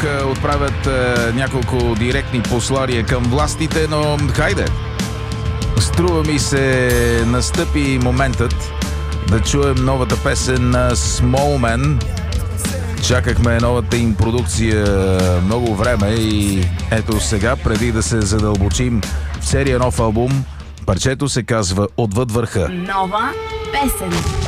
отправят няколко директни послания към властите, но хайде! Струва ми се, настъпи моментът да чуем новата песен на Smallman. Чакахме новата им продукция много време и ето сега, преди да се задълбочим в серия нов албум, парчето се казва "Отвъд върха". Нова песен.